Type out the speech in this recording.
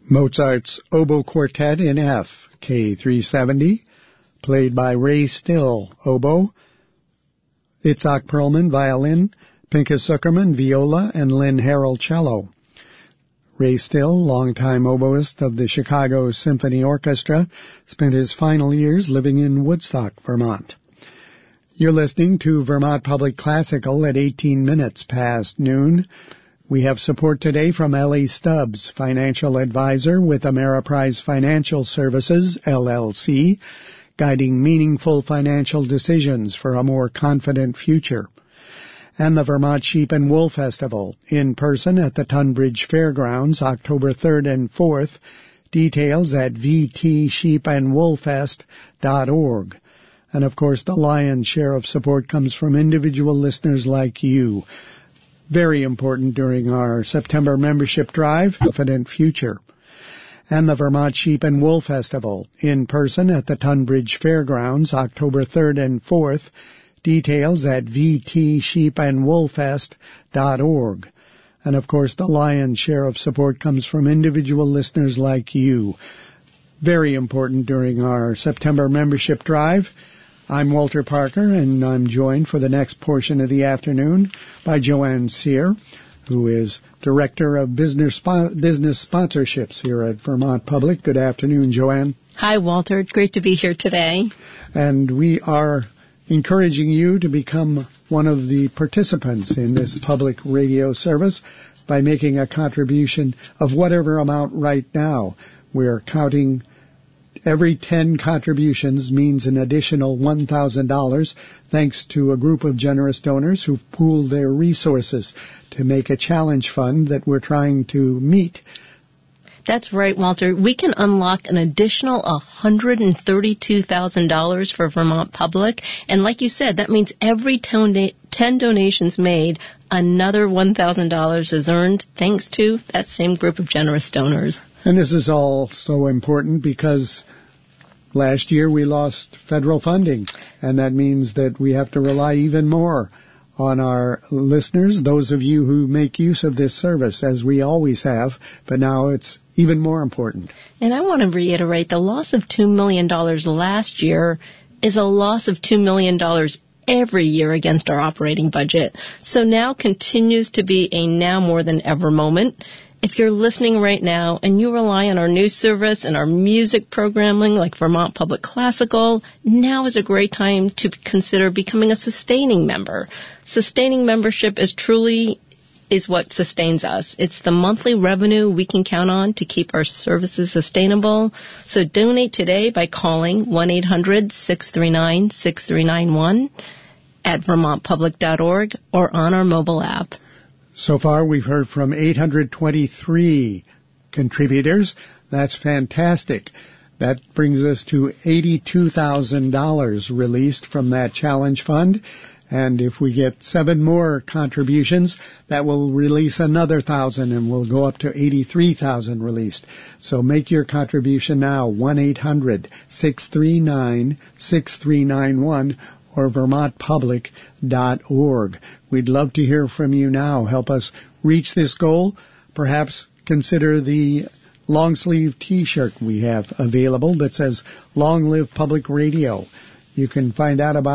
Mozart's Oboe Quartet in F, K370, played by Ray Still, oboe, Itzhak Perlman, violin, Pinchas Zuckerman, viola, and Lynn Harrell, cello. Ray Still, longtime oboist of the Chicago Symphony Orchestra, spent his final years living in Woodstock, Vermont. You're listening to Vermont Public Classical at 18 minutes past noon. We have support today from Ellie Stubbs, financial advisor with Ameriprise Financial Services, LLC, guiding meaningful financial decisions for a more confident future. And the Vermont Sheep and Wool Festival, in person at the Tunbridge Fairgrounds, October 3rd and 4th. Details at vtsheepandwoolfest.org. And of course, the lion's share of support comes from individual listeners like you. Very important during our September membership drive, Confident Future. And the Vermont Sheep and Wool Festival, in person at the Tunbridge Fairgrounds, October 3rd and 4th. Details at vtsheepandwoolfest.org. And of course, the lion's share of support comes from individual listeners like you. Very important during our September membership drive. I'm Walter Parker, and I'm joined for the next portion of the afternoon by Joanne Sear, who is Director of Business Sponsorships here at Vermont Public. Good afternoon, Joanne. Hi, Walter. It's great to be here today. And we are encouraging you to become one of the participants in this public radio service by making a contribution of whatever amount right now. We're counting. Every 10 contributions means an additional $1,000 thanks to a group of generous donors who've pooled their resources to make a challenge fund that we're trying to meet. That's right, Walter. We can unlock an additional $132,000 for Vermont Public. And like you said, that means every 10 donations made, another $1,000 is earned thanks to that same group of generous donors. And this is all so important because last year we lost federal funding, and that means that we have to rely even more on our listeners, those of you who make use of this service, as we always have, but now it's even more important. And I want to reiterate, the loss of $2 million last year is a loss of $2 million every year against our operating budget. So now continues to be a now more than ever moment. If you're listening right now and you rely on our news service and our music programming like Vermont Public Classical, now is a great time to consider becoming a sustaining member. Sustaining membership is what sustains us. It's the monthly revenue we can count on to keep our services sustainable. So donate today by calling 1-800-639-6391 at vermontpublic.org or on our mobile app. So far, we've heard from 823 contributors. That's fantastic. That brings us to $82,000 released from that challenge fund. And if we get 7 more contributions, that will release another 1,000, and we'll go up to 83,000 released. So make your contribution now, 1-800-639-6391. or vermontpublic.org. We'd love to hear from you now. Help us reach this goal. Perhaps consider the long-sleeve T-shirt we have available that says, Long Live Public Radio. You can find out about